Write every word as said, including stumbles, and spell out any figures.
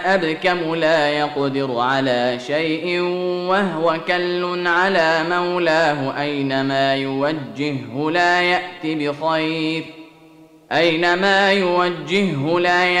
أبكم لا يقدر على شيء وهو كل على مولاه أينما يوجهه لا يأت بخير أينما يوجهه لا